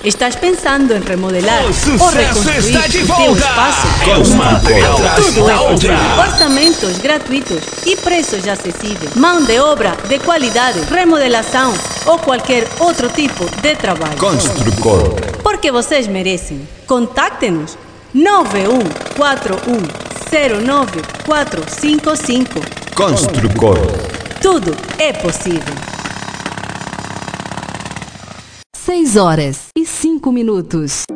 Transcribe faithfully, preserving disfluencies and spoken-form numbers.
Estás pensando em remodelar O ou sucesso reconstruir está de o teu volta! espaço? Com os material Tudo é outra. orçamentos gratuitos e preços acessíveis. Mão de obra de qualidade, remodelação ou qualquer outro tipo de trabalho. Construcor. Porque vocês merecem. Contacte-nos nove um quatro um zero nove quatro cinco cinco. Construcor. Tudo é possível. Seis horas e cinco minutos.